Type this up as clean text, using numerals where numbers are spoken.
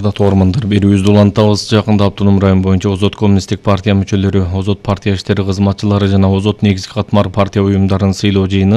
Ырдатуу Ормандар берүүбүздү улантабыз. Жакында Автоном район боюнча Озот коммунисттик партия мүчөлөрү, Озот партия иштери кызматчылары жана Озот негизги катмар партия уюмдарын сыйлоо жыйыны